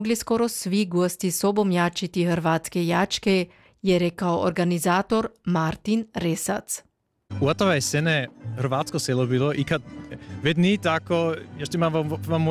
Mogli skoro svi gosti sobom jačiti hrvatske jačke, je rekao organizator Martin Resac. U ove scene Hrvatsko se ljubilo i kad već nije tako, ještě mám